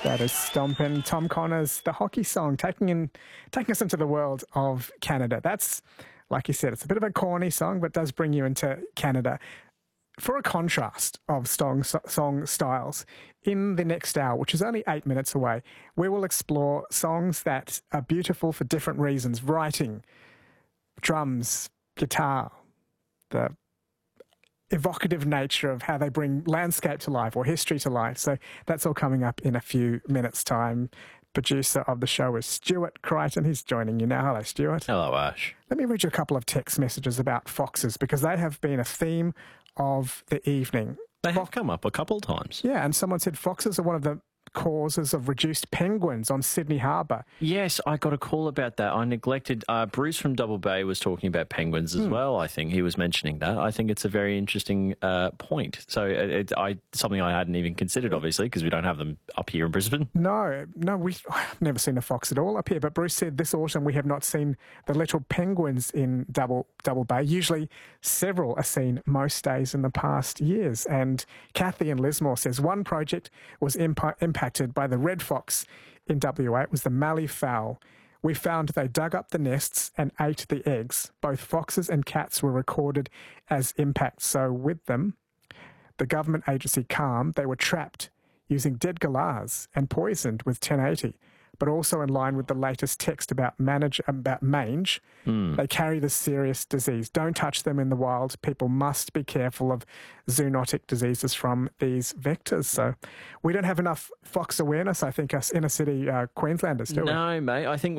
That is Stompin', Tom Connors, the hockey song, taking us into the world of Canada. That's, like you said, it's a bit of a corny song, but does bring you into Canada. For a contrast of song styles, in the next hour, which is only 8 minutes away, we will explore songs that are beautiful for different reasons. Writing, drums, guitar, the evocative nature of how they bring landscape to life or history to life. So that's all coming up in a few minutes' time. Producer of the show is Stuart Crichton. He's joining you now. Hello, Stuart. Hello, Ash. Let me read you a couple of text messages about foxes because they have been a theme of the evening. They have come up a couple of times. Yeah, and someone said foxes are one of the causes of reduced penguins on Sydney Harbour. Yes, I got a call about that. I neglected. Bruce from Double Bay was talking about penguins as well. I think he was mentioning that. I think it's a very interesting point. So something I hadn't even considered, obviously, because we don't have them up here in Brisbane. No, I've never seen a fox at all up here. But Bruce said this autumn we have not seen the little penguins in Double Bay. Usually several are seen most days in the past years. And Kathy in Lismore says one project was impacted by the red fox in WA. It was the mallee fowl. We found they dug up the nests and ate the eggs. Both foxes and cats were recorded as impacts. So with them, the government agency CALM, they were trapped using dead galahs and poisoned with 1080. But also in line with the latest text about mange, they carry this serious disease. Don't touch them in the wild. People must be careful of zoonotic diseases from these vectors. So we don't have enough fox awareness, I think, us inner city Queenslanders, do we? No, mate. I think